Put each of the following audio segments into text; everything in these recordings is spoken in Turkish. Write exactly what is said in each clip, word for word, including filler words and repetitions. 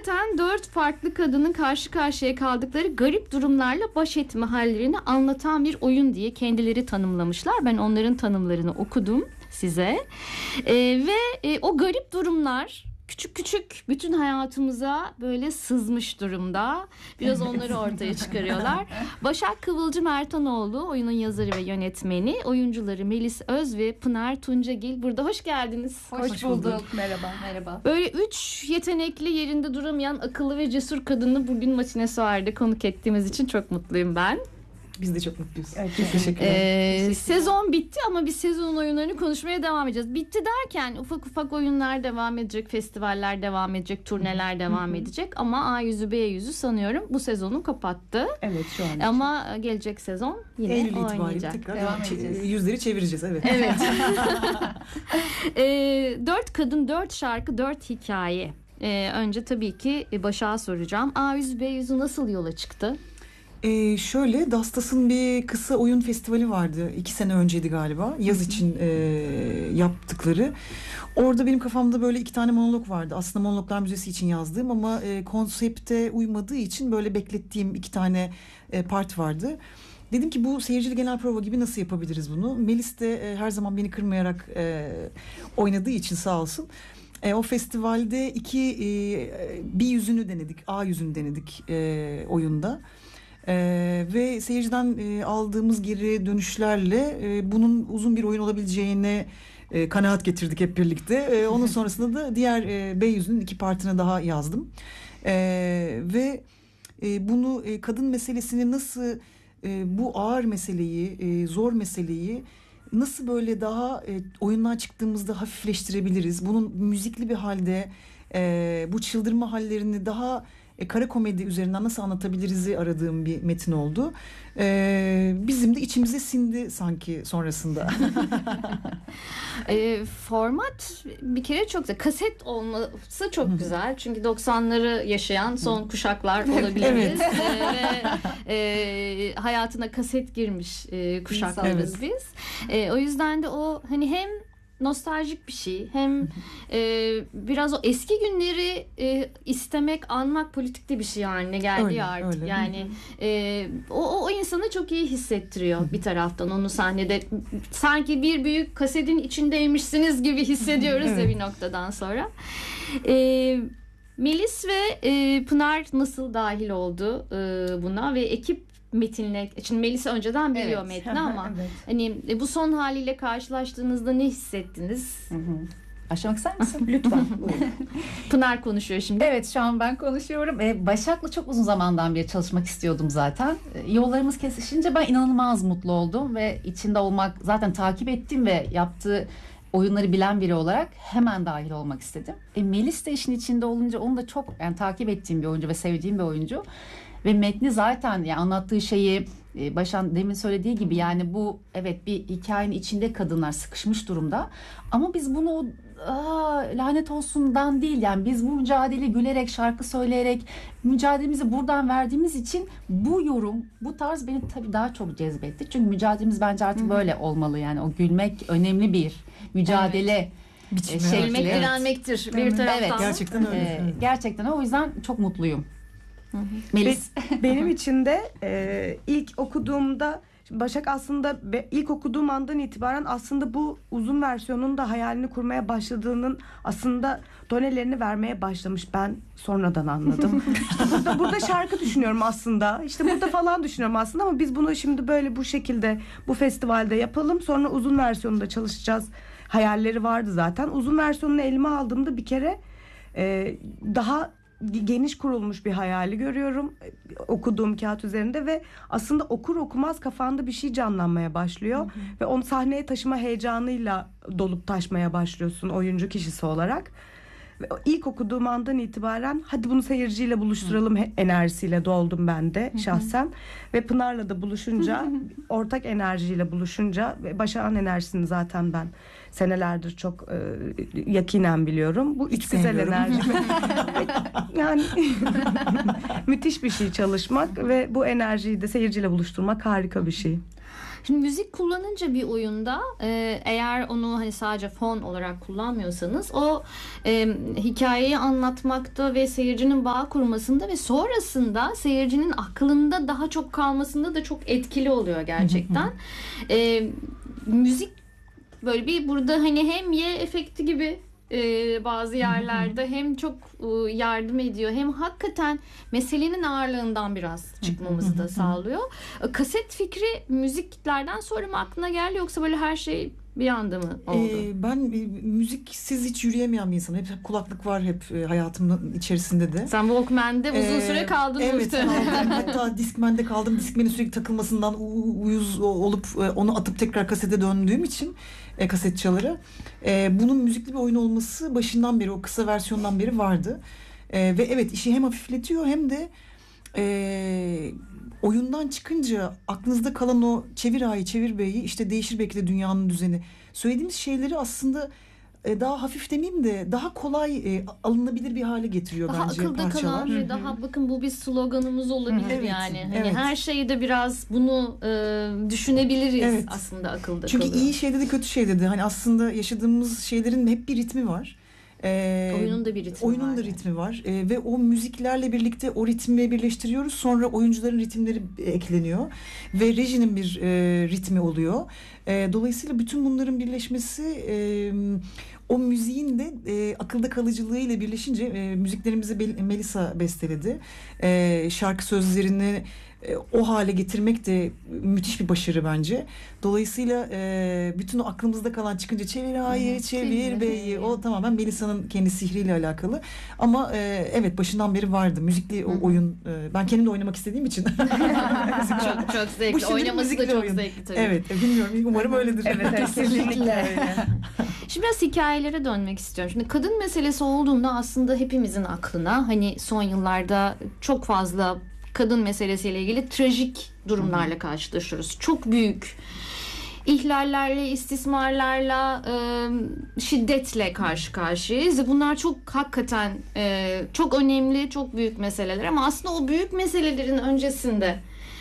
hakikaten dört farklı kadının karşı karşıya kaldıkları garip durumlarla baş etme hallerini anlatan bir oyun diye kendileri tanımlamışlar. Ben onların tanımlarını okudum size. Ee, ve e, o garip durumlar küçük küçük bütün hayatımıza böyle sızmış durumda. Biraz onları ortaya çıkarıyorlar. Başak Kıvılcım Ertanoğlu oyunun yazarı ve yönetmeni. Oyuncuları Melis Öz ve Pınar Tuncagil burada. Hoş geldiniz. Hoş, Hoş bulduk. bulduk. Merhaba. Merhaba. Böyle üç yetenekli, yerinde duramayan, akıllı ve cesur kadını bugün Matine Soğar'da konuk ettiğimiz için çok mutluyum ben. Biz de çok mutluyuz. Evet, çok teşekkürler. Ee, sezon bitti ama biz sezon oyunlarını konuşmaya devam edeceğiz. Bitti derken ufak ufak oyunlar devam edecek, festivaller devam edecek, turneler devam edecek. Ama A yüzü B yüzü sanıyorum bu sezonu kapattı. Evet şu an. Ama için. Gelecek sezon yine Eylül oynayacak. Tekrar devam edeceğiz. Yüzleri çevireceğiz. Evet. Evet. ee, dört kadın, dört şarkı, dört hikaye. Ee, önce tabii ki Başak'a soracağım. A yüzü B yüzü nasıl yola çıktı? Ee, şöyle Dastas'ın bir kısa oyun festivali vardı. iki sene önceydi galiba. Yaz için e, yaptıkları. Orada benim kafamda böyle iki tane monolog vardı. Aslında Monologlar Müzesi için yazdığım ama e, konsepte uymadığı için böyle beklettiğim iki tane e, part vardı. Dedim ki bu seyircili genel prova gibi nasıl yapabiliriz bunu? Melis de e, her zaman beni kırmayarak e, oynadığı için sağ olsun. E, o festivalde iki e, bir yüzünü denedik. A yüzünü denedik e, oyunda. Ee, ve seyirciden e, aldığımız geri dönüşlerle e, bunun uzun bir oyun olabileceğine e, kanaat getirdik hep birlikte. E, onun sonrasında da diğer e, B yüzünün iki partını daha yazdım. E, ve e, bunu e, kadın meselesini nasıl e, bu ağır meseleyi, e, zor meseleyi nasıl böyle daha e, oyundan çıktığımızda hafifleştirebiliriz? Bunun müzikli bir halde e, bu çıldırma hallerini daha E, kara komedi üzerinden nasıl anlatabiliriz'i aradığım bir metin oldu. E, bizim de içimize sindi sanki sonrasında. e, format bir kere çok güzel. Kaset olması çok güzel. Çünkü doksanları yaşayan son kuşaklar olabiliriz. Evet. e, ve e, hayatına kaset girmiş e, kuşaklarız evet. biz. E, o yüzden de o hani hem nostaljik bir şey hem e, biraz o eski günleri e, istemek, anmak politikte bir şey haline geldi öyle, ya artık. Öyle. Yani e, o, o insanı çok iyi hissettiriyor bir taraftan onu sahnede. Sanki bir büyük kasetin içindeymişsiniz gibi hissediyoruz evet. ya bir noktadan sonra. E, Melis ve e, Pınar nasıl dahil oldu e, buna ve ekip metinle, şimdi Melis önceden biliyor evet. metni ama evet. hani bu son haliyle karşılaştığınızda ne hissettiniz? Hı hı. Başlamak ister misin? Lütfen. Pınar konuşuyor şimdi. Evet, şu an ben konuşuyorum. Ee, Başak'la çok uzun zamandan beri çalışmak istiyordum zaten. Ee, yollarımız kesişince ben inanılmaz mutlu oldum ve içinde olmak, zaten takip ettim ve yaptığı oyunları bilen biri olarak hemen dahil olmak istedim. E, Melis de işin içinde olunca onu da çok yani takip ettiğim bir oyuncu ve sevdiğim bir oyuncu. Ve metni zaten yani anlattığı şeyi Başan demin söylediği gibi yani bu evet bir hikayenin içinde kadınlar sıkışmış durumda. Ama biz bunu aa, lanet olsundan değil yani biz bu mücadeleyi gülerek şarkı söyleyerek mücadelemizi buradan verdiğimiz için bu yorum bu tarz beni tabii daha çok cezbetti. Çünkü mücadelemiz bence artık Hı-hı. böyle olmalı yani o gülmek önemli bir mücadele. Evet. Biçimi, Gülmek evet. direnmektir bir evet. taraftan. Evet, gerçekten öyle. Ee, gerçekten o yüzden çok mutluyum. Melis. Benim için de e, ilk okuduğumda Başak aslında be, ilk okuduğum andan itibaren aslında bu uzun versiyonun da hayalini kurmaya başladığının aslında donelerini vermeye başlamış. Ben sonradan anladım. İşte burada, burada şarkı düşünüyorum aslında. İşte burada falan düşünüyorum aslında ama biz bunu şimdi böyle bu şekilde bu festivalde yapalım. Sonra uzun versiyonunda çalışacağız. Hayalleri vardı zaten. Uzun versiyonunu elime aldığımda bir kere e, daha geniş kurulmuş bir hayali görüyorum okuduğum kağıt üzerinde ve aslında okur okumaz kafanda bir şey canlanmaya başlıyor. Hı hı. Ve onu sahneye taşıma heyecanıyla dolup taşmaya başlıyorsun oyuncu kişisi olarak. Ve ilk okuduğum andan itibaren hadi bunu seyirciyle buluşturalım Hı. enerjisiyle doldum ben de Hı. şahsen. Ve Pınar'la da buluşunca ortak enerjiyle buluşunca ve Başak'ın enerjisini zaten ben senelerdir çok e, yakinen biliyorum. Bu üç güzel enerji. Yani müthiş bir şey çalışmak ve bu enerjiyi de seyirciyle buluşturmak harika bir şey. Şimdi müzik kullanınca bir oyunda e, eğer onu hani sadece fon olarak kullanmıyorsanız o e, hikayeyi anlatmakta ve seyircinin bağ kurmasında ve sonrasında seyircinin aklında daha çok kalmasında da çok etkili oluyor gerçekten. e, müzik böyle bir burada hani hem Y efekti gibi e, bazı yerlerde hem çok e, yardım ediyor hem hakikaten meselenin ağırlığından biraz çıkmamızı da sağlıyor. E, kaset fikri müziklerden sonra mı aklına geldi yoksa böyle her şey bir anda mı oldu? Ee, ben e, müziksiz hiç yürüyemeyen bir insanım. Hep, hep kulaklık var hep e, hayatımın içerisinde de. Sen Walkman'de uzun Ee, süre kaldın Evet muhtemelen. kaldım. Hatta Discman'de kaldım. Discman'in sürekli takılmasından u- uyuz olup e, onu atıp tekrar kasete döndüğüm için e, kaset çaları. E, bunun müzikli bir oyun olması başından beri o kısa versiyondan beri vardı. E, ve evet işi hem hafifletiyor hem de e, oyundan çıkınca aklınızda kalan o çevir A'yı çevir B'yi işte değişir belki de dünyanın düzeni. Söylediğimiz şeyleri aslında e, daha hafif demeyeyim de daha kolay e, alınabilir bir hale getiriyor Daha bence akılda parçalar. kalan ve daha bakın bu bir sloganımız olabilir Evet, yani. Hani evet. her şeyde biraz bunu e, düşünebiliriz Evet. aslında akılda Çünkü kalıyor. iyi şeyde de kötü şeyde de hani aslında yaşadığımız şeylerin hep bir ritmi var. Ee, Oyunun da bir ritmi oyunun var da yani. ritmi var. Ee, ve o müziklerle birlikte o ritmi birleştiriyoruz. Sonra oyuncuların ritimleri ekleniyor ve rejinin bir e, ritmi oluyor. E, dolayısıyla bütün bunların birleşmesi e, o müziğin de e, akılda kalıcılığı ile birleşince e, müziklerimizi Bel- Melisa besteledi. E, şarkı sözlerini e, o hale getirmek de müthiş bir başarı bence. Dolayısıyla e, bütün o aklımızda kalan çıkınca çevir A'yı, çevir B'yi o tamamen Melisa'nın kendi sihriyle alakalı. Ama e, evet başından beri vardı. Müzikli o oyun. E, ben kendim de oynamak istediğim için. çok çok Bu zevkli. şimdi Oynaması da müzikli çok oyun. zevkli tabii. Evet e, bilmiyorum umarım öyledir. Evet, evet kesinlikle öyle. Şimdi biraz hikayelere dönmek istiyorum. Şimdi kadın meselesi olduğunda aslında hepimizin aklına hani son yıllarda çok fazla kadın meselesiyle ilgili trajik durumlarla karşılaşıyoruz. Çok büyük ihlallerle, istismarlarla, e, şiddetle karşı karşıyayız. Bunlar çok hakikaten e, çok önemli, çok büyük meseleler ama aslında o büyük meselelerin öncesinde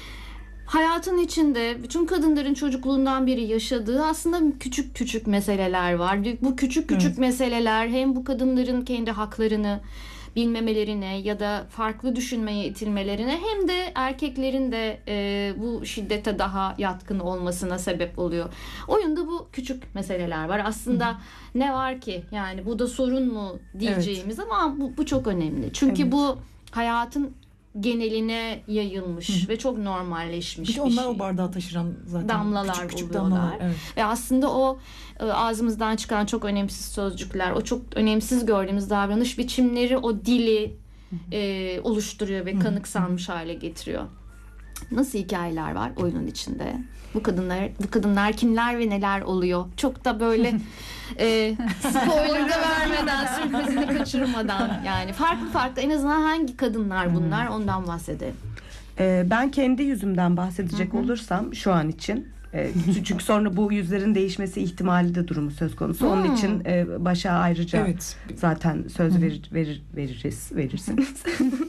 hayatın içinde bütün kadınların çocukluğundan beri yaşadığı aslında küçük küçük meseleler var. Bu küçük küçük Evet. meseleler hem bu kadınların kendi haklarını bilmemelerine ya da farklı düşünmeye itilmelerine hem de erkeklerin de e, bu şiddete daha yatkın olmasına sebep oluyor. Oyunda bu küçük meseleler var. Aslında Hı. ne var ki yani bu da sorun mu diyeceğimiz evet. ama bu, bu çok önemli. Çünkü evet. bu hayatın geneline yayılmış Hı. ve çok normalleşmiş bir, bir bir onlar şey. o bardağı taşıran zaten damlalar küçük küçük oluyorlar. damlalar. Evet. Ve aslında o ağzımızdan çıkan çok önemsiz sözcükler, o çok önemsiz gördüğümüz davranış biçimleri o dili e, oluşturuyor ve kanıksanmış hale getiriyor. Nasıl hikayeler var oyunun içinde? Bu kadınlar, bu kadınlar kimler ve neler oluyor? Çok da böyle e, spoiler da vermeden, sürprizini kaçırmadan yani farklı farklı en azından hangi kadınlar bunlar ondan bahsedelim. Ee, ben kendi yüzümden bahsedecek Hı-hı. olursam şu an için e, çünkü sonra bu yüzlerin değişmesi ihtimali de durumu söz konusu. Onun hmm. için e, Başak'a ayrıca evet. zaten söz verir, verir veririz verirsiniz.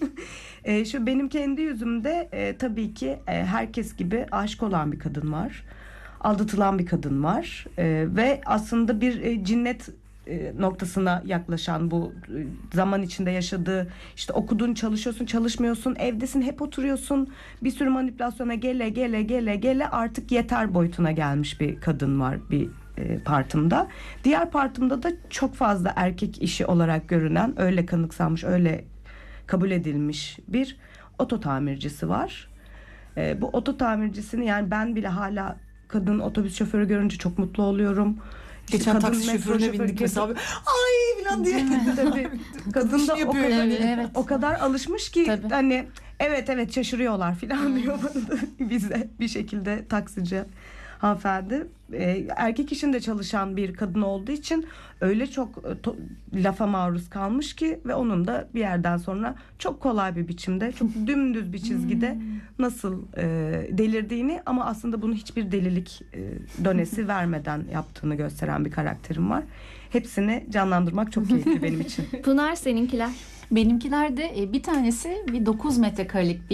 e, şu benim kendi yüzümde e, tabii ki e, herkes gibi aşık olan bir kadın var. Aldatılan bir kadın var. E, ve aslında bir e, cinnet noktasına yaklaşan bu zaman içinde yaşadığı işte okudun, çalışıyorsun, çalışmıyorsun, evdesin, hep oturuyorsun. Bir sürü manipülasyona gele gele gele gele artık yeter boyutuna gelmiş bir kadın var bir e, partımda. Diğer partımda da çok fazla erkek işi olarak görünen, öyle kanıksanmış, öyle kabul edilmiş bir oto tamircisi var. E, bu oto tamircisini yani ben bile hala kadın otobüs şoförü görünce çok mutlu oluyorum. Geçen Kadın taksi şoförüne şoförü bindik mesela abi. Ay falan diye. Tabii. Kadın da o kadar, yani. evet. o kadar alışmış ki Tabii. hani evet evet şaşırıyorlar falan diyor bize bir şekilde taksici hanımefendi. Ee, erkek işinde çalışan bir kadın olduğu için öyle çok to- lafa maruz kalmış ki ve onun da bir yerden sonra çok kolay bir biçimde, çok dümdüz bir çizgide nasıl e, delirdiğini ama aslında bunu hiçbir delilik e, dönesi vermeden yaptığını gösteren bir karakterim var. Hepsini canlandırmak çok keyifli benim için. Pınar seninkiler? Benimkiler de bir tanesi bir dokuz metrekarelik bir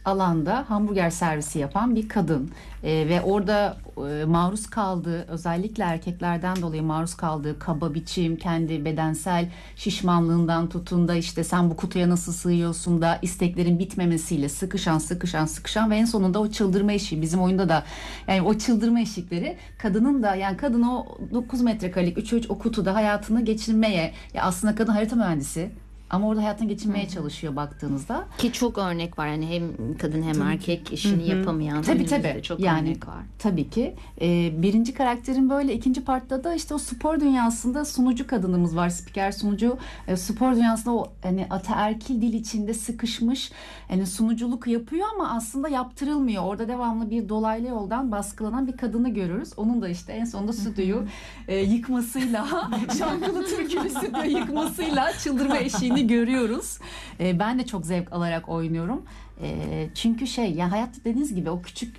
alanda hamburger servisi yapan bir kadın e, ve orada e, maruz kaldığı, özellikle erkeklerden dolayı maruz kaldığı kaba biçim, kendi bedensel şişmanlığından tutun da işte sen bu kutuya nasıl sığıyorsun da isteklerin bitmemesiyle sıkışan sıkışan sıkışan ve en sonunda o çıldırma eşiği, bizim oyunda da yani o çıldırma eşikleri kadının da, yani kadın o dokuz metrekarelik üç üç o kutuda hayatını geçirmeye, ya aslında kadın harita mühendisi ama orada hayatını geçirmeye Hı-hı. çalışıyor baktığınızda. Ki çok örnek var. Yani hem kadın hem Tabii erkek ki. işini Hı-hı. yapamayan. Tabii tabii. Çok yani, örnek var. Tabii ki. Ee, birinci karakterin böyle, ikinci partta da işte o spor dünyasında sunucu kadınımız var. Spiker sunucu. E, spor dünyasında o hani ataerkil dil içinde sıkışmış, hani sunuculuk yapıyor ama aslında yaptırılmıyor. Orada devamlı bir dolaylı yoldan baskılanan bir kadını görürüz. Onun da işte en sonunda stüdyoyu e, yıkmasıyla, şarkılı türkülü stüdyo yıkmasıyla çıldırma eşiğini görüyoruz. E, ben de çok zevk alarak oynuyorum. E, çünkü şey, ya hayat dediğiniz gibi o küçük